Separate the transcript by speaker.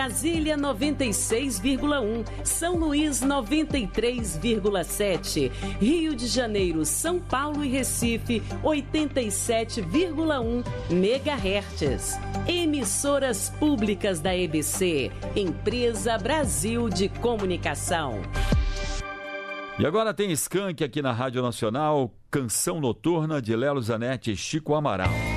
Speaker 1: Brasília 96,1, São Luís 93,7, Rio de Janeiro, São Paulo e Recife 87,1 MHz. Emissoras públicas da EBC, Empresa Brasil de Comunicação.
Speaker 2: E agora tem Skank aqui na Rádio Nacional, Canção Noturna de Lelo Zanetti e Chico Amaral.